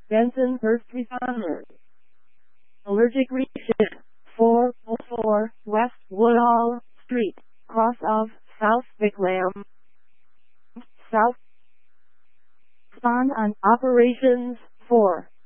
Benson First Responders. Allergic reaction. 404 West Woodall Street, cross of South Vicklam, South. Respond on Operations 4.